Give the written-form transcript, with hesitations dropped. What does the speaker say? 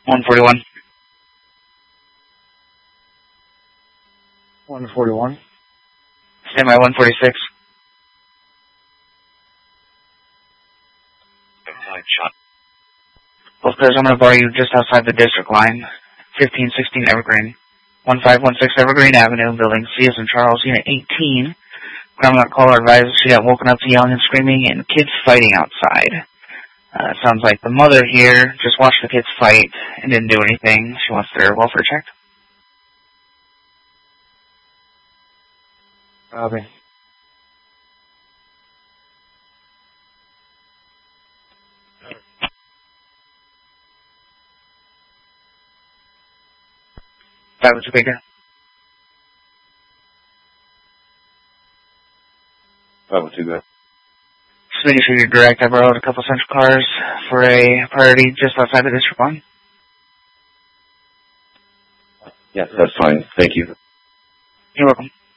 141. 141. Stand by 146. Shot. Both cars, I'm going to bar you just outside the district line. 1516 Evergreen. 1516 Evergreen Avenue, building C as in Charles, unit 18. Ground caller advises she got woken up to yelling and screaming and kids fighting outside. Sounds like the mother here just watched the kids fight and didn't do anything. She wants their welfare checked. Robbie. That was a bigger. That was too good. Just making sure you're direct. I borrowed a couple central cars for a priority just outside the district line. Yes, that's fine. Thank you. You're welcome.